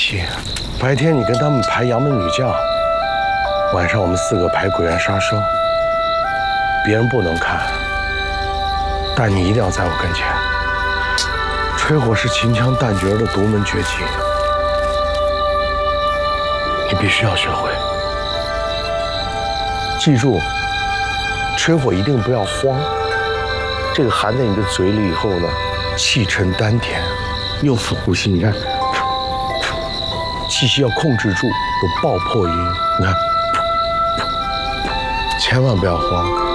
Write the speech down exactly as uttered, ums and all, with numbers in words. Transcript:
戏。白天你跟他们排杨门女将，晚上我们四个排鬼怨杀生。别人不能看，但你一定要在我跟前。吹火是秦腔旦角的独门绝技，你必须要学会。记住，吹火一定不要慌。这个含在你的嘴里以后呢，气沉丹田，用腹呼吸。你看，气息要控制住，有爆破音。你看，千万不要慌。